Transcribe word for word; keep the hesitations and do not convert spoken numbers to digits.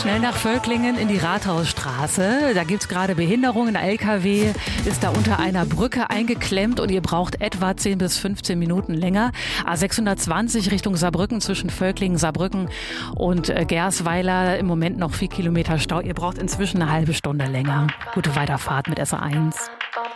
Schnell nach Völklingen in die Rathausstraße. Da gibt es gerade Behinderungen. Ein L K W ist da unter einer Brücke eingeklemmt und ihr braucht etwa zehn bis fünfzehn Minuten länger. A sechshundertzwanzig Richtung Saarbrücken zwischen Völklingen, Saarbrücken und äh, Gersweiler. Im Moment noch vier Kilometer Stau. Ihr braucht inzwischen eine halbe Stunde länger. Gute Weiterfahrt mit S A eins.